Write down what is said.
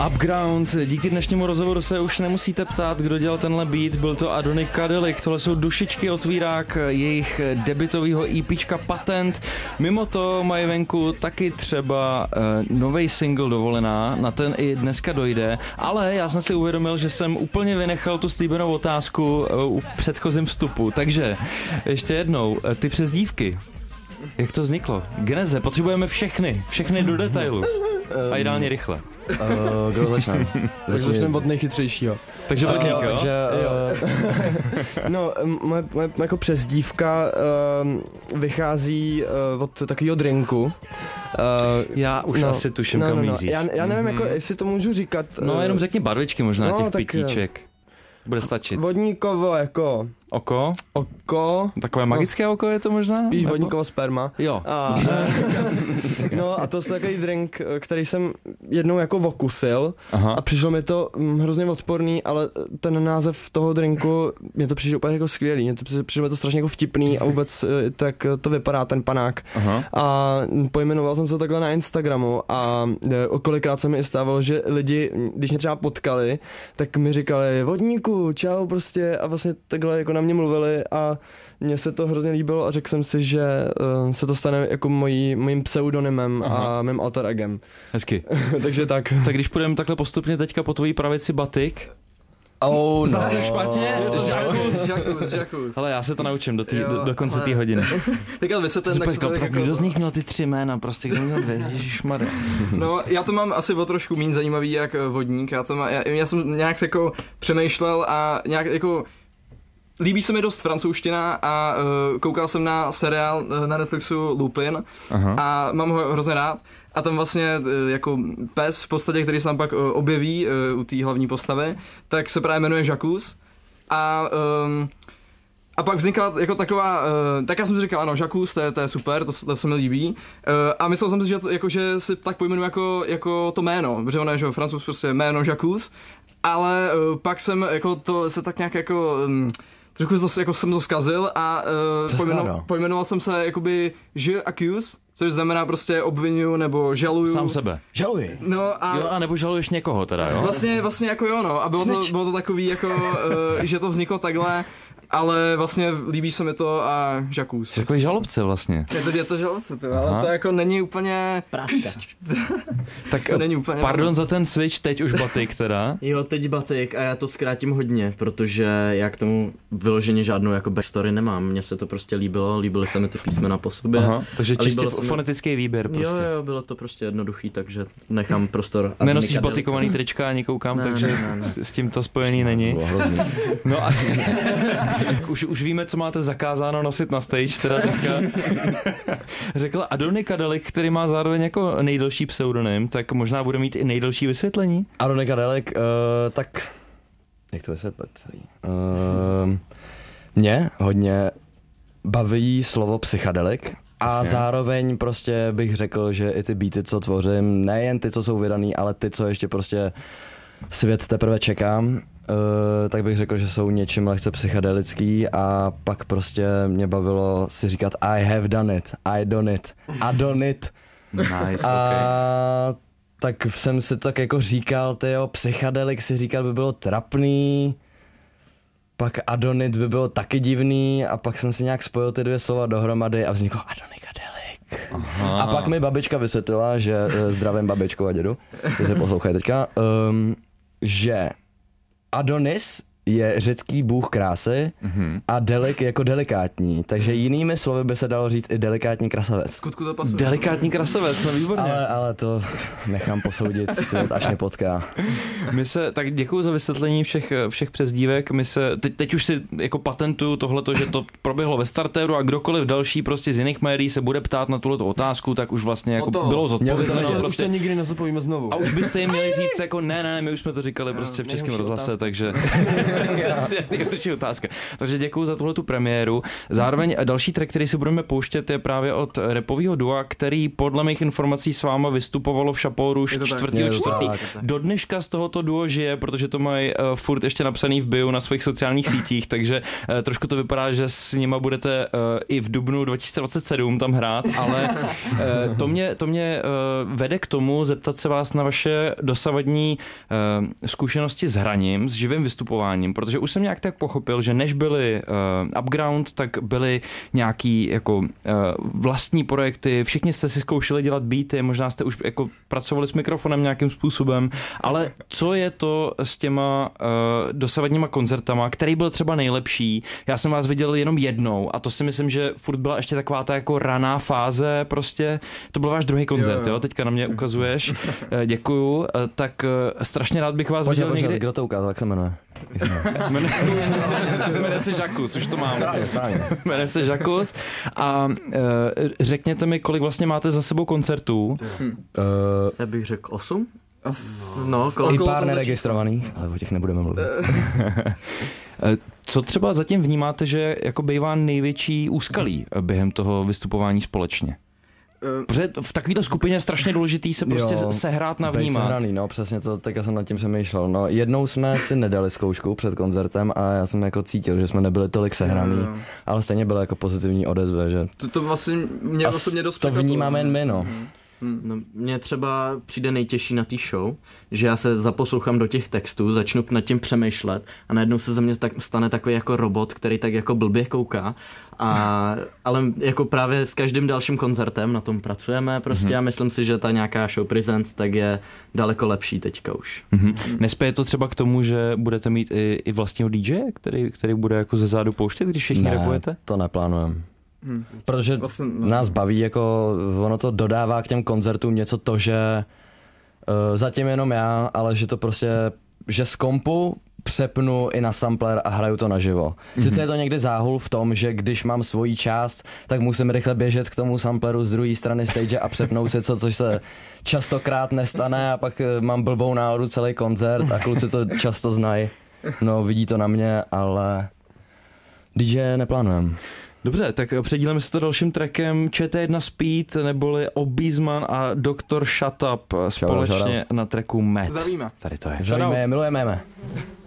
Upground, díky dnešnímu rozhovoru se už nemusíte ptát, kdo dělal tenhle beat, byl to Adonikadelic, tohle jsou Dušičky otvírák jejich debutového EPčka Patent. Mimo to mají venku taky třeba novej single Dovolená, na ten i dneska dojde, ale já jsem si uvědomil, že jsem úplně vynechal tu slíbenou otázku v předchozím vstupu, takže ještě jednou, ty přezdívky, jak to vzniklo? Geneze, potřebujeme všechny do detailu. A ideálně rychle. Kdo začne? Začneme od nejchytřejšího. Takže vodník, jo? Takže, No, moje jako přezdívka vychází od takového drinku. Já už asi tuším, kam míříš. Já nevím, jako, jestli to můžu říkat. No, jenom řekni barvičky možná těch tak, pitíček. Bude stačit. Vodníkovo jako... Oko? Takové magické oko je to možná? Spíš vodníkovo sperma. Jo. No a to je takový drink, který jsem jednou jako okusil. Aha. A přišlo mi to hrozně odporný, ale ten název toho drinku, mě to přišlo úplně jako skvělý, přišlo mi to strašně jako vtipný a vůbec tak to vypadá ten panák. Aha. A pojmenoval jsem se takhle na Instagramu a kolikrát se mi i stávalo, že lidi, když mě třeba potkali, tak mi říkali vodníku, čau prostě a vlastně takhle jako na mě mluvili a mně se to hrozně líbilo a řekl jsem si, že se to stane jako mojím pseudonymem a mým alter egem. Hezky. Takže tak. Tak když půjdeme takhle postupně teďka po tvojí pravici Batik. Oh, Zase špatně? Žakus. Ale já se to naučím do konce té hodiny. Tak ale vysvětlím, tak se to tak jako... Kdo z nich měl ty 3 jména, prostě kdo měl 2, ježišmarja. No, já to mám asi o trošku méně zajímavý jak vodník, já jsem nějak jako přemýšlel a nějak jako... Líbí se mi dost francouzština a koukal jsem na seriál na Netflixu Lupin. Aha. A mám ho hrozně rád. A tam vlastně jako pes v podstatě, který se tam pak objeví u té hlavní postavy, tak se právě jmenuje Žakus. A pak vznikla jako taková, tak já jsem si říkal, ano, Žakus, to je super, to se mi líbí. A myslel jsem si, že, že si tak pojmenuji jako to jméno, protože ono je, že Francouz prostě jméno Žakus. Ale pak jsem jako to se tak nějak jako... trošku jako jsem to zkazil a pojmenoval jsem se jakoby je accuse, což znamená prostě obvinuju nebo žaluju. Sám sebe. Žaluji. No a... Jo, a nebo žaluješ někoho teda, jo? Vlastně jako jo, no. A bylo to takový jako, že to vzniklo takhle, ale vlastně líbí se mi to a Žakus. Jsi takový žalobce vlastně. Je to žalobce, ale to jako není úplně... Práška. Tak to není úplně pardon za ten switch, teď už Batik teda. Jo, teď Batik a já to zkrátím hodně, protože já k tomu vyloženě žádnou jako backstory nemám. Mně se to prostě líbily se mi ty písmena po sobě. Aha, takže čistě fonetický výběr prostě. Jo, bylo to prostě jednoduchý, takže nechám prostor. Nenosíš batikovaný trička, ani koukám, takže ne. S tím to spojený není. No a už víme, co máte zakázáno nosit na stage, teda teďka. Řekl Adonikadelic, který má zároveň jako nejdelší pseudonym, tak možná bude mít i nejdelší vysvětlení. Adonikadelic, tak jak to vysvětlit celý? Mě hodně baví slovo psychedelic a zároveň prostě bych řekl, že i ty beaty, co tvořím, nejen ty, co jsou vydaný, ale ty, co ještě prostě svět teprve čekám, tak bych řekl, že jsou něčím lehce psychedelický a pak prostě mě bavilo si říkat I have done it, I done it, I done it. Nice, a okay. tak jsem si tak jako říkal, psychedelic si říkal by bylo trapný, pak Adonit by bylo taky divný a pak jsem si nějak spojil ty 2 slova dohromady a vzniklo Adonikadelic. Aha. A pak mi babička vysvětlila, že zdravím babičku a dědu, že se poslouchají teďka, že Adonis je řecký bůh krásy a delik jako delikátní, takže jinými slovy by se dalo říct i delikátní krasavec. Skutku to pasuje. Delikátní krasavec, no výborně. Ale to nechám posoudit svět, až mě potká. Tak děkuju za vysvětlení všech přezdívek. Teď už si jako patentuju tohleto, že to proběhlo ve startéru a kdokoliv další prostě z jiných médií se bude ptát na tuhleto otázku, tak už vlastně jako bylo zodpovězeno. Už to nikdy nezapovíme znovu. A už byste jim měli říct jako ne, my už jsme to říkali prostě v Českém rozhlase, takže Nejhorší otázka. Takže děkuji za tuhletu premiéru. Zároveň další track, který si budeme pouštět, je právě od rapového dua, který podle mých informací s váma vystupovalo v Šaporu už 4.4. Do dneška z tohoto duo žije, protože to mají furt ještě napsaný v bio na svých sociálních sítích, takže trošku to vypadá, že s nima budete i v dubnu 2027 tam hrát, ale to mě vede k tomu zeptat se vás na vaše dosavadní zkušenosti s hraním, s živým vystupováním, protože už jsem nějak tak pochopil, že než byly Upground, tak byly nějaký jako vlastní projekty, všichni jste si zkoušeli dělat beaty, možná jste už jako pracovali s mikrofonem nějakým způsobem, ale co je to s těma dosavadníma koncertama, který byl třeba nejlepší? Já jsem vás viděl jenom jednou a to si myslím, že furt byla ještě taková ta jako raná fáze prostě. To byl váš druhý koncert, jo? Teďka na mě ukazuješ. Děkuju. Tak strašně rád bych vás viděl někdy. Kdo to ukázal, jak se jmenuje? Jmenuje se Žakus, už to mám. Správně. Jmenuje se Žakus a řekněte mi, kolik vlastně máte za sebou koncertů? Já bych řekl 8? No, I pár neregistrovaných, ale o těch nebudeme mluvit. Co třeba zatím vnímáte, že jako bývá největší úskalí během toho vystupování společně? Protože v takovéto skupině je strašně důležitý se prostě sehrát na vnímat. Sehraný, no přesně to, tak já jsem nad tím přemýšlel. No jednou jsme si nedali zkoušku před koncertem a já jsem jako cítil, že jsme nebyli tolik sehraný, ale stejně byla jako pozitivní odezva, že... To vlastně mě osobně dost to vnímáme jen my, no. No, mně třeba přijde nejtěžší na té show, že já se zaposlouchám do těch textů, začnu nad tím přemýšlet a najednou se ze mě stane takový jako robot, který tak jako blbě kouká. Ale jako právě s každým dalším koncertem na tom pracujeme prostě a myslím si, že ta nějaká show presence tak je daleko lepší teďka už. Nespěje to třeba k tomu, že budete mít i vlastního DJ, který bude jako ze zádu pouštět, když všichni rapujete? To neplánujeme. Protože nás baví, jako ono to dodává k těm koncertům něco to, že zatím jenom já, ale že to prostě, že z kompu přepnu i na sampler a hraju to naživo. Sice je to někdy záhul v tom, že když mám svoji část, tak musím rychle běžet k tomu sampleru z druhé strany stage a přepnout si což se častokrát nestane a pak mám blbou náhodu celý koncert a kluci to často znají. No vidí to na mě, ale DJ neplánujeme. Dobře, tak předíleme se to dalším trackem ČT1 Speed, neboli Obízman a Dr. Shut Up společně na tracku Met. Zdravíme. Tady to je. Zdravíme, milujeme.